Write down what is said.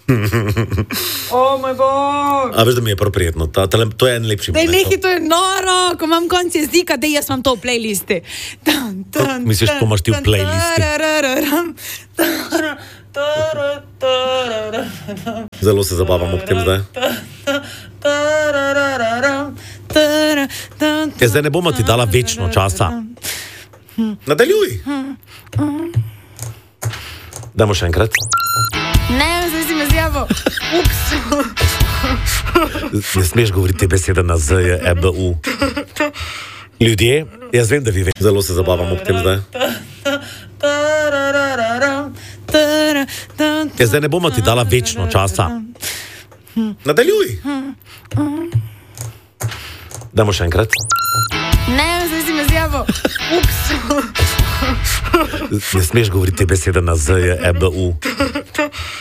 moj bog. A veš, da mi je prav prijetno. To je en lepši Daj, moment. nekaj, to je noro, ko imam konc jezika, da jaz imam to v playlisti. Misliš, to imaš ti v playlisti? Zelo se zabavam ob tem zdaj. Ja, zdaj ne bomo ti dala večno časa. Nadaljuj. Dajmo še enkrat. Ne, zdaj si me zjavo. Ups. Ne smeš govoriti te besede na Z, je EBU. Ljudje, jaz vem, da vi veste. Zelo se zabavam ob tem zdaj. Ja, zdaj ne bomo ti dala večno časa. Nadaljuj. Dajmo še enkrat. Ne, zdaj si me zjavo. Ups. Ne smeš govoriti te besede na Z, je EBU.